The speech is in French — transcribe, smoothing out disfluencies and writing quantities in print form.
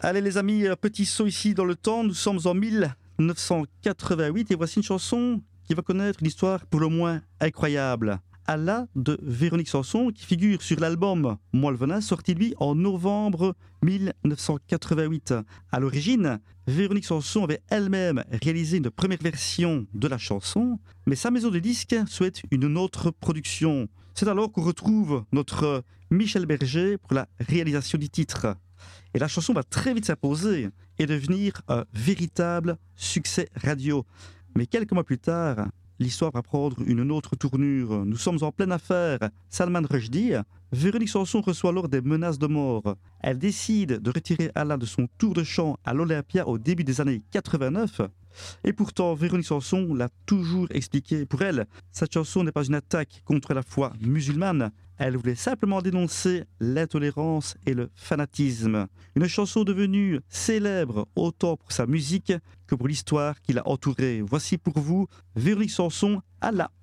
Allez les amis, petit saut ici dans le temps, nous sommes en 1988 et voici une chanson qui va connaître une histoire pour le moins incroyable. Allah de Véronique Sanson qui figure sur l'album Moi le venin sorti lui en novembre 1988. À l'origine, Véronique Sanson avait elle-même réalisé une première version de la chanson, mais sa maison de disques souhaite une autre production. C'est alors qu'on retrouve notre Michel Berger pour la réalisation du titre. Et la chanson va très vite s'imposer et devenir un véritable succès radio. Mais quelques mois plus tard, l'histoire va prendre une autre tournure. Nous sommes en pleine affaire Salman Rushdie. Véronique Sanson reçoit alors des menaces de mort. Elle décide de retirer Allah de son tour de chant à l'Olympia au début des années 89. Et pourtant, Véronique Sanson l'a toujours expliqué. Pour elle, cette chanson n'est pas une attaque contre la foi musulmane. Elle voulait simplement dénoncer l'intolérance et le fanatisme. Une chanson devenue célèbre autant pour sa musique que pour l'histoire qui l'a entourée. Voici pour vous Véronique Sanson, Allah.